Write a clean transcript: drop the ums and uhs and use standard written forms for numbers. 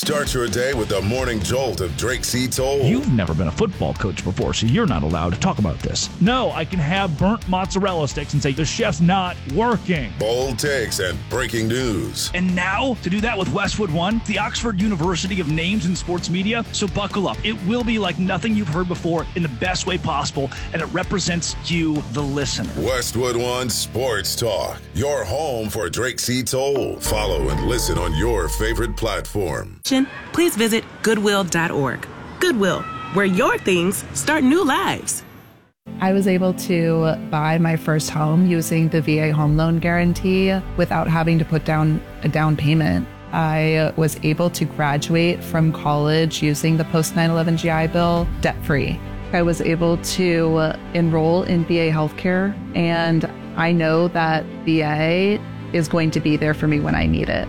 Start your day with the morning jolt of Drake C. Toll. You've never been a football coach before, so you're not allowed to talk about this. No, I can have burnt mozzarella sticks and say the chef's not working. Bold takes and breaking news. And now, to do that with Westwood One, the Oxford University of names in sports media, so buckle up. It will be like nothing you've heard before in the best way possible, and it represents you, the listener. Westwood One Sports Talk, your home for Drake C. Toll. Follow and listen on your favorite platform. Please visit Goodwill.org. Goodwill, where your things start new lives. I was able to buy my first home using the VA home loan guarantee without having to put down a down payment. I was able to graduate from college using the post 9/11 GI Bill debt-free. I was able to enroll in VA healthcare, and I know that VA is going to be there for me when I need it.